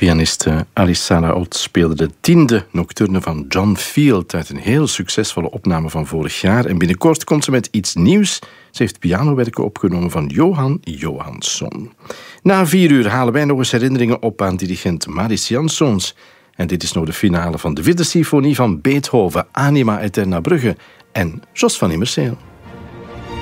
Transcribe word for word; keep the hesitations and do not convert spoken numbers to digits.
Pianiste Alice Salaot speelde de tiende nocturne van John Field uit een heel succesvolle opname van vorig jaar. En binnenkort komt ze met iets nieuws. Ze heeft pianowerken opgenomen van Johan Johansson. Na vier uur halen wij nog eens herinneringen op aan dirigent Maris Jansons. En dit is nog de finale van de vierde symfonie van Beethoven, Anima Eterna Brugge en Jos van Immerseel.